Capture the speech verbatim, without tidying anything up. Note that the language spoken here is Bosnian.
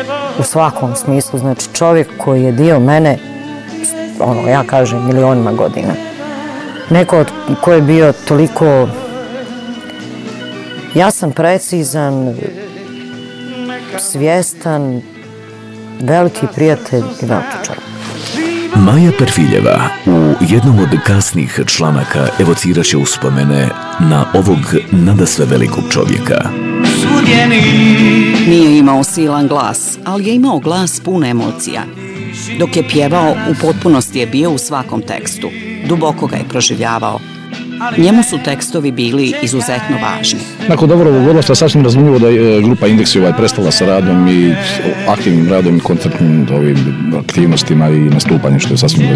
u svakom smislu, znači čovjek koji je dio mene, ono, ja kažem, milionima godina. Neko ko je bio toliko jasan, precizan, svjestan, veliki prijatelj i veliki čovjek. Maja Perfiljeva u jednom od kasnih članaka evociraće uspomene na ovog nadasve velikog čovjeka. Nije imao silan glas, ali je imao glas pun emocija. Dok je pjevao, u potpunosti je bio u svakom tekstu. Duboko ga je proživljavao. Njemu su tekstovi bili izuzetno važni. Nakon Dobrovog odlaska sasvim razumljivo da je grupa Indeks ovaj prestala sa radom i aktivnim radom i koncertnim ovim aktivnostima i nastupanjem, što je sasvim